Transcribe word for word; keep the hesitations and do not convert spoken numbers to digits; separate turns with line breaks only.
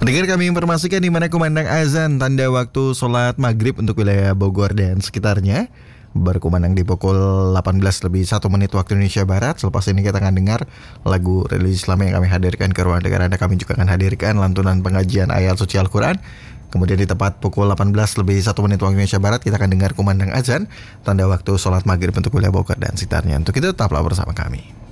Pendengar, kami informasikan di mana kumandang azan tanda waktu sholat maghrib untuk wilayah Bogor dan sekitarnya berkumandang di pukul delapan belas lebih satu menit waktu Indonesia Barat. Selepas ini kita akan dengar lagu religi Islam yang kami hadirkan ke ruang dengar Anda. Kami juga akan hadirkan lantunan pengajian ayat suci Al-Quran. Kemudian di tepat pukul delapan belas lebih satu menit waktu Indonesia Barat kita akan dengar kumandang azan tanda waktu sholat maghrib untuk wilayah Bogor dan sekitarnya. Untuk itu tetaplah bersama kami.